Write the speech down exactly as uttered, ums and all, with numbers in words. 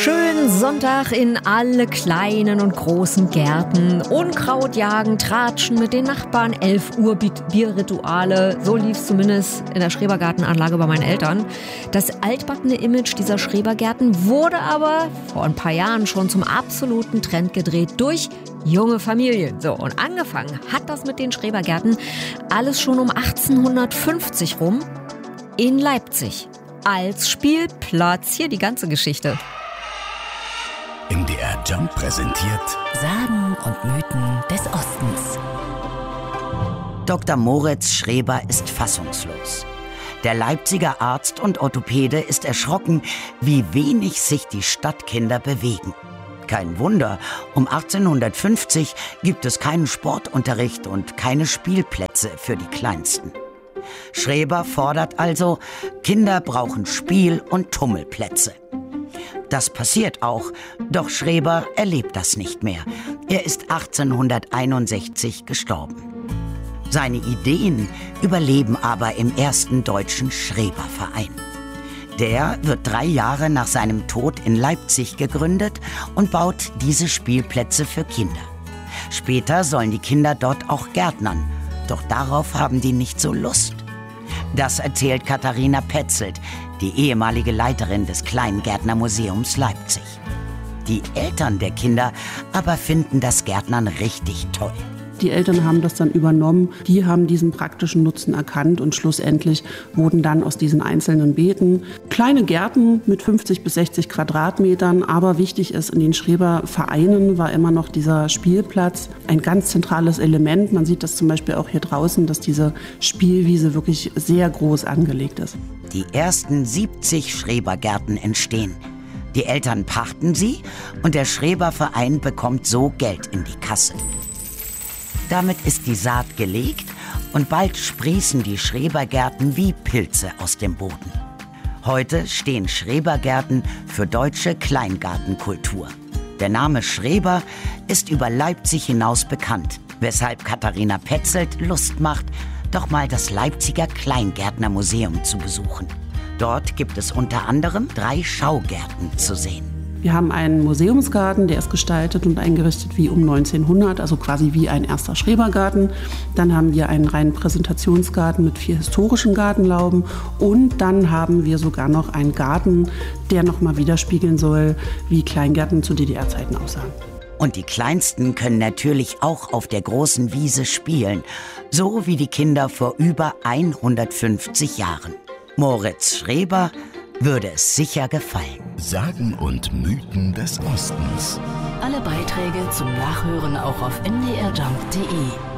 Schönen Sonntag in alle kleinen und großen Gärten. Unkraut jagen, tratschen mit den Nachbarn, elf Uhr Bierrituale. So lief es zumindest in der Schrebergartenanlage bei meinen Eltern. Das altbackene Image dieser Schrebergärten wurde aber vor ein paar Jahren schon zum absoluten Trend gedreht durch junge Familien. So, und angefangen hat das mit den Schrebergärten alles schon um achtzehnhundertfünfzig rum in Leipzig. Als Spielplatz. Hier die ganze Geschichte. M D R Jump präsentiert Sagen und Mythen des Ostens. Doktor Moritz Schreber ist fassungslos. Der Leipziger Arzt und Orthopäde ist erschrocken, wie wenig sich die Stadtkinder bewegen. Kein Wunder, um achtzehnhundertfünfzig gibt es keinen Sportunterricht und keine Spielplätze für die Kleinsten. Schreber fordert also, Kinder brauchen Spiel- und Tummelplätze. Das passiert auch, doch Schreber erlebt das nicht mehr. Er ist achtzehnhunderteinundsechzig gestorben. Seine Ideen überleben aber im ersten deutschen Schreberverein. Der wird drei Jahre nach seinem Tod in Leipzig gegründet und baut diese Spielplätze für Kinder. Später sollen die Kinder dort auch gärtnern, doch darauf haben die nicht so Lust. Das erzählt Katharina Petzelt, die ehemalige Leiterin des Kleingärtnermuseums Leipzig. Die Eltern der Kinder aber finden das Gärtnern richtig toll. Die Eltern haben das dann übernommen, die haben diesen praktischen Nutzen erkannt und schlussendlich wurden dann aus diesen einzelnen Beeten kleine Gärten mit fünfzig bis sechzig Quadratmetern. Aber wichtig ist, in den Schrebervereinen war immer noch dieser Spielplatz ein ganz zentrales Element. Man sieht das zum Beispiel auch hier draußen, dass diese Spielwiese wirklich sehr groß angelegt ist. Die ersten siebzig Schrebergärten entstehen. Die Eltern pachten sie und der Schreberverein bekommt so Geld in die Kasse. Damit ist die Saat gelegt und bald sprießen die Schrebergärten wie Pilze aus dem Boden. Heute stehen Schrebergärten für deutsche Kleingartenkultur. Der Name Schreber ist über Leipzig hinaus bekannt, weshalb Katharina Petzelt Lust macht, doch mal das Leipziger Kleingärtnermuseum zu besuchen. Dort gibt es unter anderem drei Schaugärten zu sehen. Wir haben einen Museumsgarten, der ist gestaltet und eingerichtet wie um neunzehnhundert, also quasi wie ein erster Schrebergarten. Dann haben wir einen reinen Präsentationsgarten mit vier historischen Gartenlauben und dann haben wir sogar noch einen Garten, der nochmal widerspiegeln soll, wie Kleingärten zu D D R-Zeiten aussahen. Und die Kleinsten können natürlich auch auf der großen Wiese spielen, so wie die Kinder vor über hundertfünfzig Jahren. Moritz Schreber würde es sicher gefallen. Sagen und Mythen des Ostens. Alle Beiträge zum Nachhören auch auf m d r jump punkt d e.